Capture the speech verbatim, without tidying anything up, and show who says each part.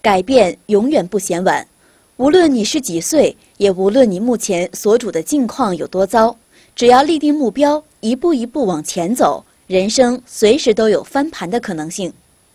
Speaker 1: 改变永远不嫌晚。无论你是几岁，也无论你目前所处的境况有多糟，只要立定目标，一步一步往前走，人生随时都有翻盘的可能性。